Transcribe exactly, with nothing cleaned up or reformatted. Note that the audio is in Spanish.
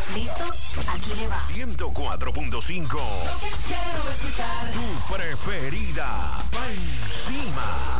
¿Listo? Aquí le va. ciento cuatro punto cinco. Lo que quiero escuchar. Tu preferida. Va encima.